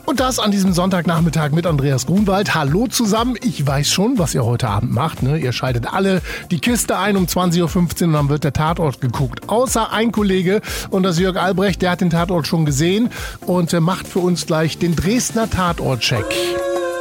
Und das an diesem Sonntagnachmittag mit Andreas Grunwald. Hallo zusammen. Ich weiß schon, was ihr heute Abend macht. Ne? Ihr schaltet alle die Kiste ein um 20.15 Uhr und dann wird der Tatort geguckt. Außer ein Kollege, und das ist Jörg Albrecht, der hat den Tatort schon gesehen und macht für uns gleich den Dresdner Tatort-Check.